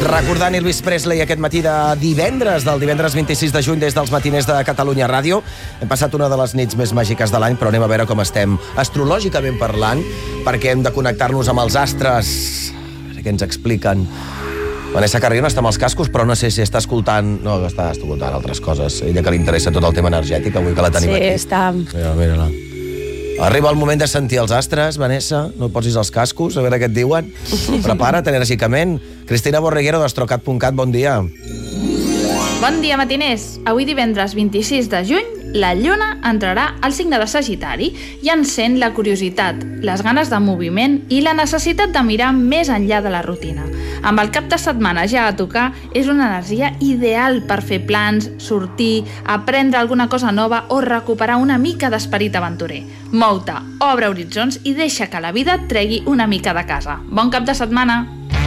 Recordant Elvis Presley aquest matí de divendres, del divendres 26 de juny des dels matiners de Catalunya Ràdio. Hem passat una de les nits més màgiques de l'any, però anem a veure com estem astrològicament parlant, perquè hem de connectar-nos amb els astres. Què ens expliquen? Vanessa Carrion està amb els cascos, però no sé si està escoltant... No, està escoltant altres coses. Ella que li interessa tot el tema energètic, avui que la tenim aquí. Sí, està... Mira-la. Arriba el moment de sentir els astres, Vanessa. No posis els cascos, a veure què et diuen. Prepara't enèrgicament. Cristina Borreguero, d'Astrocat.cat, bon dia. Bon dia, matiners. Avui divendres 26 de juny, la lluna entrarà al signe de Sagitari i encén la curiositat, les ganes de moviment i la necessitat de mirar més enllà de la rutina. Amb el cap de setmana ja a tocar, és una energia ideal per fer plans, sortir, aprendre alguna cosa nova o recuperar una mica d'esperit aventurer. Mou-te, obre horitzons i deixa que la vida et tregui una mica de casa. Bon cap de setmana!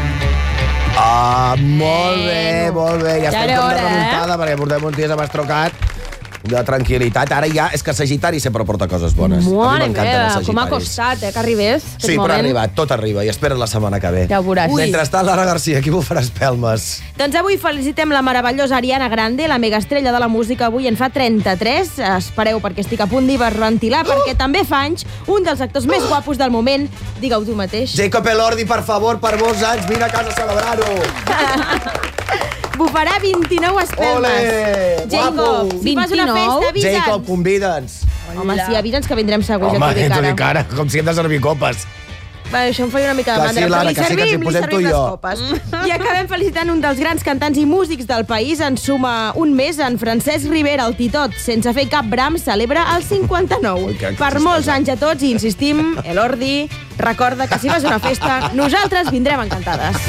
Molt bé. Ja estem com de remuntada, perquè portem uns dies amb Astrocat de tranquil·litat. Ara ja, és que Sagitari sempre porta coses bones. Mare meva, com ha costat, que arribés aquest Sí, però moment. ha arribat, tot arriba, i espera't la setmana que ve. Ja ho veuràs. Mentrestant, Lara Garcia, qui bufarà espelmes? Doncs avui felicitem la meravellosa Ariana Grande, la megaestrella de la música. Avui en fa 33. Espereu, perquè estic a punt d'hiperventilar, perquè també fa anys un dels actors més guapos del moment. Digue-ho tu mateix. Jacob Elordi, per favor, per molts anys, vine a casa a celebrar-ho. Bufarà 29 espelmes. Ole! Jacob, Guapo! si fas una festa, avisa'ns. Jacob, convida'ns. Home, sí, avisa'ns que vindrem segur, Home, ja t'ho dic t'ho ara. dic ara, com si hem de servir copes. Va, això em feia una mica de Que mandra, sí, Lara, però li que sí, que ens hi servim posem tu i les jo. copes. I acabem felicitant un dels grans cantants i músics del país. En suma un mes, en Francesc Rivera, el Titot, sense fer cap bram, celebra el 59. Ui, que Per molts anys a tots, i insistim, Elordi, recorda que si vas a una festa, nosaltres vindrem encantades.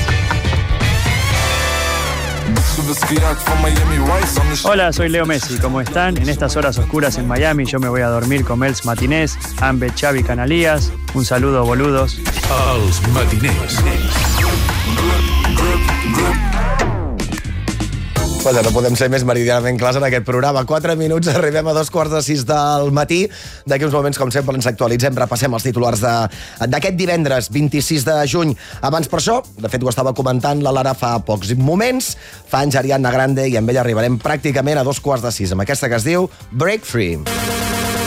Hola, soy Leo Messi. ¿Cómo están? En estas horas oscuras en Miami yo me voy a dormir con Mels Matinés, Ambe, Xavi, Canalías. Un saludo, boludos. Els matiners. Pues no podem ser més meridianament clars en aquest programa. 4 minuts, arribem a 2:45 del matí. D'aquí uns moments, com sempre, ens actualitzem, repassem els titulars d'aquest divendres 26 de juny. Abans, per això, de fet, ho estava comentant la Lara fa pocs moments, fa anys Ariana Grande, i amb ella arribarem pràcticament a 2:15, amb aquesta que es diu Break Free.